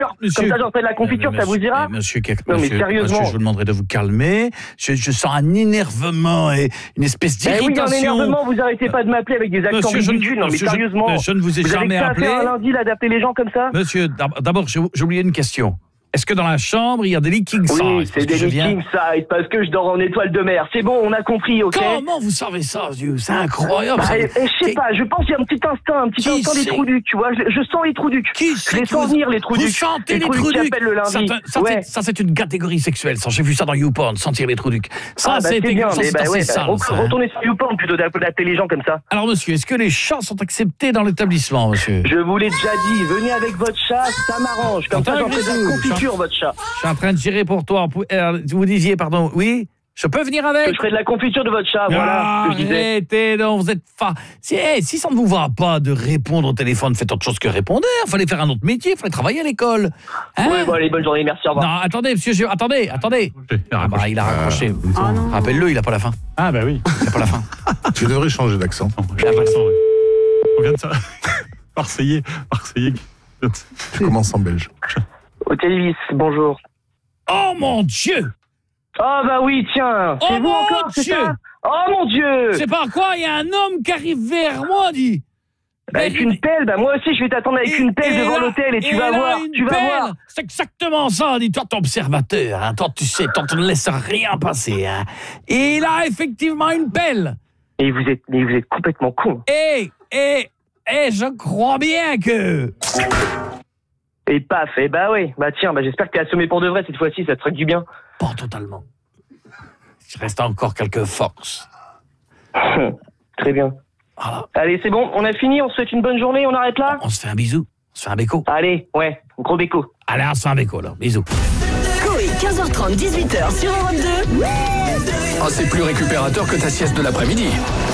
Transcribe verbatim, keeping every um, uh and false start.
Monsieur, comme ça j'en fais de la confiture, monsieur, ça vous ira? Monsieur, monsieur, Non mais monsieur, sérieusement. monsieur, je vous demanderai de vous calmer. Je, je sens un énervement et une espèce Eh oui, un d'irritation. énervement, vous arrêtez pas de m'appeler avec des accents Monsieur, je ne- ridicules. Non mais monsieur, je- sérieusement. je ne vous ai vous jamais avez que ça à appelé. faire un lundi là d'appeler les gens comme ça? Monsieur, d'ab- d'abord, j'ai j'ai oublié une question. Est-ce que dans la chambre, il y a des leaking size? Oui, Parce c'est que des je viens- leaking size parce que je dors en étoile de mer. C'est bon, on a compris, ok? Comment vous savez ça, Dieu? C'est incroyable. Bah, ça. et, et je sais pas, je pense qu'il y a un petit instinct, un petit Qui instinct des sait trous ducs, tu vois. Je, je sens les trous ducs. Qui Je c'est les que sens vous- venir, les trous Vous ducs. sentez les trous trous ducs qui ducs? appellent le lundi. Ça, te- ça, Ouais. c'est- ça, c'est une catégorie sexuelle. Ça, j'ai vu ça dans YouPorn, sentir les trous ducs. Ça, Ah, bah, c'est c'est bien, ça, mais c'est bah, assez ouais, sale, bah, ça, hein. retournez sur YouPorn plutôt d'appeler les gens comme ça. Alors, monsieur, est-ce que les chats sont acceptés dans l'établissement, monsieur? Je vous l'ai déjà dit, venez avec votre chat, ça m'arrange. Comme ça, Attends, j'en fais de Grisou, la confiture, votre chat. Je suis en train de tirer pour toi. Euh, Vous disiez, pardon, oui? Je peux venir avec? Je ferai de la confiture de votre chat, voilà ce que je disais. Arrêtez, non, vous êtes fa... Si, hey, si ça ne vous va pas de répondre au téléphone, faites autre chose que répondre. Il fallait faire un autre métier, il fallait travailler à l'école. Hein? Ouais, bon, allez, bonne journée, merci, au revoir. Non, attendez, monsieur, je- attendez, attendez. Ah bah, il a raccroché. Ah, non. Rappelle-le, il n'a pas la fin. Ah, bah oui. Il n'a pas la fin. Tu devrais changer d'accent. Il a pas la fin. On vient de ça. Marseillais. Marseillais. Tu commences en belge. Hôtel Ibis, bonjour. Oh mon Dieu! Ah bah oui, tiens, Oh c'est vous mon encore, c'est Dieu. ça? Oh mon Dieu! C'est pas quoi, il y a un homme qui arrive vers moi, dit. Avec une pelle, bah moi aussi je vais t'attendre avec une pelle devant l'hôtel et tu vas là, voir, une tu vas pelle. voir. C'est exactement ça, dis-toi, ton observateur, hein. Toi, tu sais, toi, tu ne laisses rien passer, hein. Et il a effectivement une pelle. Et vous êtes, mais vous êtes complètement con. Et, et, et je crois bien que... Et paf, et bah oui, bah tiens, bah j'espère que t'es assommé pour de vrai cette fois-ci, ça te ferait du bien. Pas totalement. Il reste encore quelques forces. Très bien. Voilà. Allez, c'est bon, on a fini, on se souhaite une bonne journée, on arrête là? On se fait un bisou, on se fait un béco. Allez, ouais, gros béco. Allez, on se fait un béco, là. Bisous. Coé, quinze heures trente, dix-huit heures sur Europe deux. Ah, c'est plus récupérateur que ta sieste de l'après-midi.